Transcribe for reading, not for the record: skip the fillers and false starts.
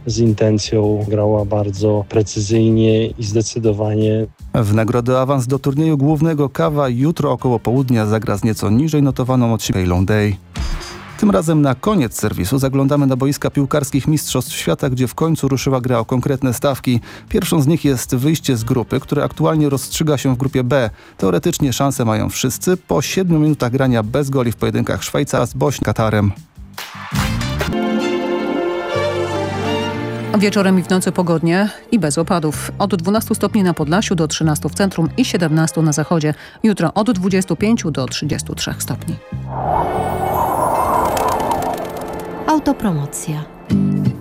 z intencją, grała bardzo precyzyjnie i zdecydowanie. W nagrodę awans do turnieju głównego Kawa jutro około południa zagra z nieco niżej notowaną od siebie Long Day. Tym razem na koniec serwisu zaglądamy na boiska piłkarskich Mistrzostw Świata, gdzie w końcu ruszyła gra o konkretne stawki. Pierwszą z nich jest wyjście z grupy, które aktualnie rozstrzyga się w grupie B. Teoretycznie szanse mają wszyscy po 7 minutach grania bez goli w pojedynkach Szwajcarii z Bośnią Katarem. Wieczorem i w nocy pogodnie i bez opadów. Od 12 stopni na Podlasiu do 13 w centrum i 17 na zachodzie. Jutro od 25 do 33 stopni. Autopromocja.